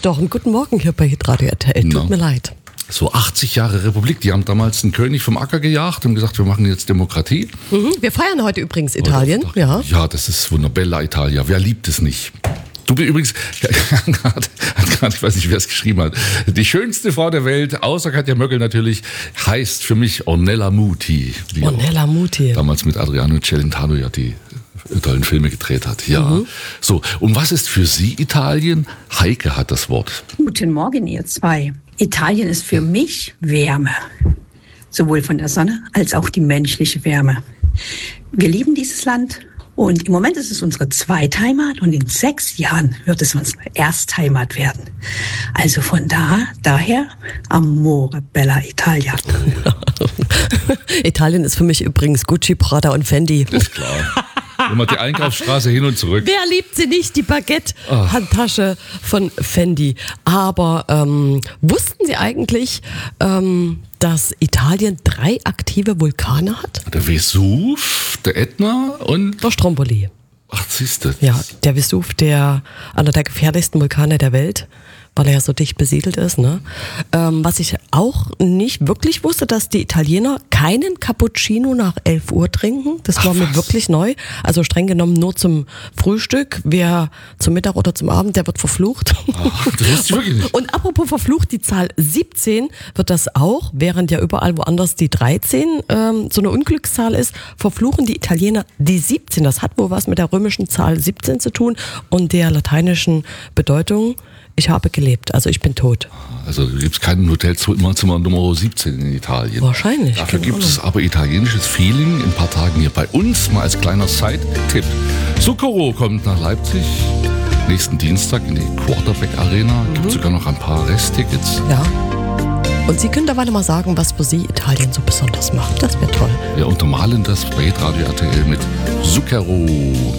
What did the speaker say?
doch. Einen guten Morgen hier bei Radio RTL. Tut mir leid. So 80 Jahre Republik, die haben damals einen König vom Acker gejagt und gesagt, wir machen jetzt Demokratie. Wir feiern heute übrigens Italien. Ja, das ist wunderbar. Bella Italia. Wer liebt es nicht? Du bist übrigens, ich weiß nicht, wer es geschrieben hat, die schönste Frau der Welt, außer Katja Möckel natürlich, heißt für mich Ornella Muti. Ornella Muti. Damals mit Adriano Celentano ja die tollen Filme gedreht hat. Ja. So, und was ist für Sie Italien? Heike hat das Wort. Guten Morgen, ihr zwei. Italien ist für mich Wärme. Sowohl von der Sonne als auch die menschliche Wärme. Wir lieben dieses Land. Und im Moment ist es unsere Zweitheimat und in 6 Jahren wird es unsere Erstheimat werden. Also von daher Amore Bella Italia. Italien ist für mich übrigens Gucci, Prada und Fendi. Das ist klar. Immer die Einkaufsstraße hin und zurück. Wer liebt sie nicht, die Baguette-Handtasche von Fendi. Aber wussten Sie eigentlich, dass Italien 3 aktive Vulkane hat? Der Vesuv, der Ätna und der Stromboli. Ach, siehste. Ja, der Vesuv, einer der gefährlichsten Vulkane der Welt, weil er ja so dicht besiedelt ist. Ne? Was ich auch nicht wirklich wusste, dass die Italiener keinen Cappuccino nach 11 Uhr trinken. Das war mir wirklich neu. Also streng genommen nur zum Frühstück. Wer zum Mittag oder zum Abend, der wird verflucht. Ach, das wusste ich wirklich nicht. Und apropos verflucht, die Zahl 17 wird das auch, während ja überall woanders die 13 so eine Unglückszahl ist, verfluchen die Italiener die 17. Das hat wohl was mit der römischen Zahl 17 zu tun und der lateinischen Bedeutung. Ich habe gelebt, also ich bin tot. Also gibt es kein Hotelzimmer Nummer 17 in Italien. Wahrscheinlich. Dafür gibt es aber italienisches Feeling in ein paar Tagen hier bei uns, mal als kleiner Side-Tipp. Zucchero kommt nach Leipzig nächsten Dienstag in die Quarterback Arena. Gibt sogar noch ein paar Resttickets. Ja. Und Sie können dabei noch mal sagen, was für Sie Italien so besonders macht. Das wäre toll. Wir untermalen das bei Radio RTL mit Zucchero.